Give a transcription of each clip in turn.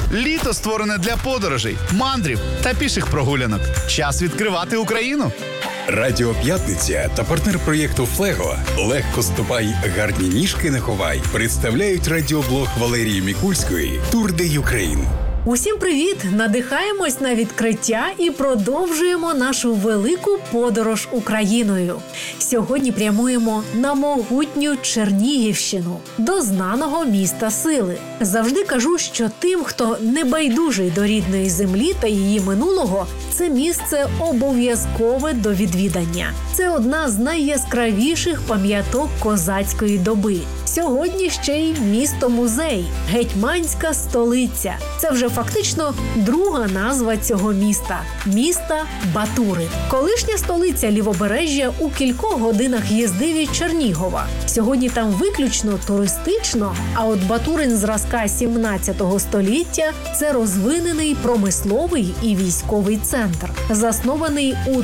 Літо створене для подорожей, мандрів та піших прогулянок. Час відкривати Україну. Радіо П'ятниця та партнер проєкту «Флего» «Легко ступай, гарні ніжки не ховай» представляють радіоблог Валерії Мікульської «Тур де Юкрейн». Усім привіт! Надихаємось на відкриття і продовжуємо нашу велику подорож Україною. Сьогодні прямуємо на могутню Чернігівщину, до знаного міста Сили. Завжди кажу, що тим, хто не байдужий до рідної землі та її минулого, це місце обов'язкове до відвідання. Це одна з найяскравіших пам'яток козацької доби. Сьогодні ще й місто-музей – Гетьманська столиця. Це вже фактично друга назва цього міста – міста Батури. Колишня столиця Лівобережжя у кількох годинах їзди від Чернігова. Сьогодні там виключно туристично, а от Батурин зразка 17 століття – це розвинений промисловий і військовий центр. Заснований у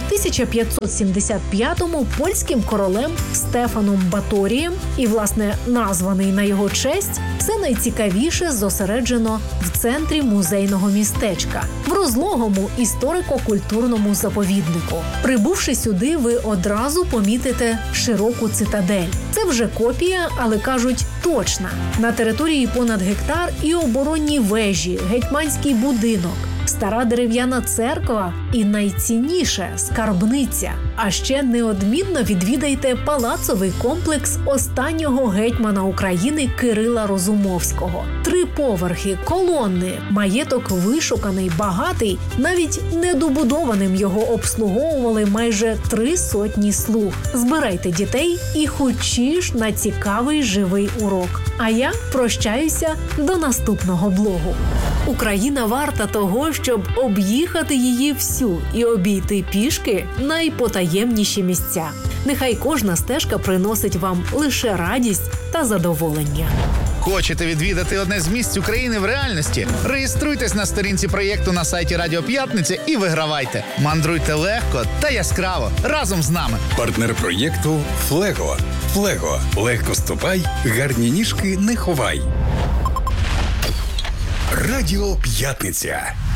1575-му польським королем Стефаном Баторієм і, власне, названий на його честь, все найцікавіше зосереджено в центрі музейного містечка, в розлогому історико-культурному заповіднику. Прибувши сюди, ви одразу помітите широку цитадель. Це вже копія, але кажуть, точна. На території понад гектар і оборонні вежі, гетьманський будинок, стара дерев'яна церква і найцінніше – скарбниця. А ще неодмінно відвідайте палацовий комплекс останнього гетьмана України Кирила Розумовського. 3 поверхи, колони, маєток вишуканий, багатий, навіть недобудованим його обслуговували майже 300 слуг. Збирайте дітей і хочеш на цікавий живий урок. А я прощаюся до наступного блогу. Україна варта того, щоб об'їхати її всю і обійти пішки найпотаємніші місця. Нехай кожна стежка приносить вам лише радість та задоволення. Хочете відвідати одне з місць України в реальності? Реєструйтесь на сторінці проєкту на сайті Радіо П'ятниця і вигравайте. Мандруйте легко та яскраво разом з нами. Партнер проєкту «Флего». «Флего» – легко ступай, гарні ніжки не ховай. Радіо П'ятниця.